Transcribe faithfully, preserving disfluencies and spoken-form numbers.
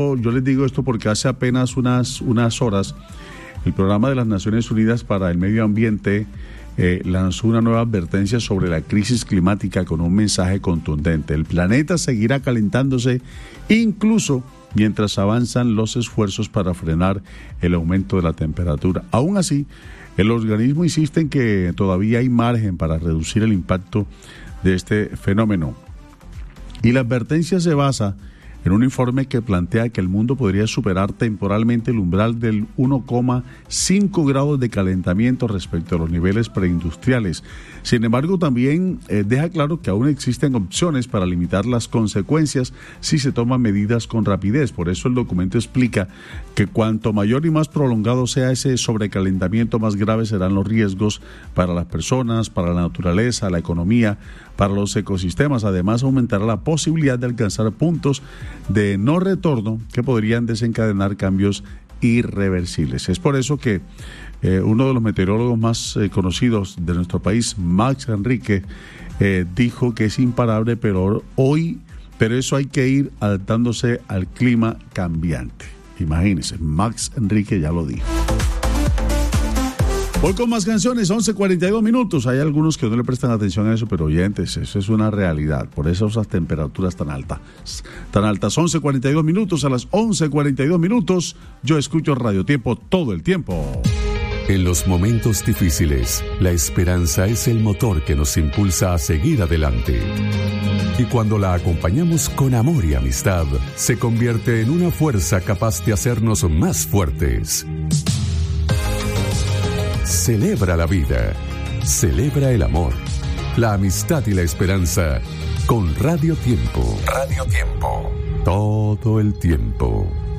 Yo les digo esto porque hace apenas unas, unas horas el Programa de las Naciones Unidas para el Medio Ambiente eh, lanzó una nueva advertencia sobre la crisis climática con un mensaje contundente. El planeta seguirá calentándose incluso mientras avanzan los esfuerzos para frenar el aumento de la temperatura. Aún así, el organismo insiste en que todavía hay margen para reducir el impacto de este fenómeno. Y la advertencia se basa en un informe que plantea que el mundo podría superar temporalmente el umbral del uno coma cinco grados de calentamiento respecto a los niveles preindustriales. Sin embargo, también eh, deja claro que aún existen opciones para limitar las consecuencias si se toman medidas con rapidez. Por eso el documento explica que cuanto mayor y más prolongado sea ese sobrecalentamiento, más graves serán los riesgos para las personas, para la naturaleza, la economía, para los ecosistemas. Además, aumentará la posibilidad de alcanzar puntos de no retorno que podrían desencadenar cambios irreversibles. Es por eso que eh, uno de los meteorólogos más eh, conocidos de nuestro país, Max Enrique, eh, dijo que es imparable, pero hoy, pero eso hay que ir adaptándose al clima cambiante. Imagínense, Max Enrique ya lo dijo. Voy con más canciones, once cuarenta y dos minutos. Hay algunos que no le prestan atención a eso, pero oyentes, eso es una realidad. Por eso esas temperaturas tan altas. Tan altas, once cuarenta y dos minutos. A las once cuarenta y dos minutos, yo escucho Radio Tiempo todo el tiempo. En los momentos difíciles, la esperanza es el motor que nos impulsa a seguir adelante. Y cuando la acompañamos con amor y amistad, se convierte en una fuerza capaz de hacernos más fuertes. Celebra la vida, celebra el amor, la amistad y la esperanza con Radio Tiempo. Radio Tiempo. Todo el tiempo.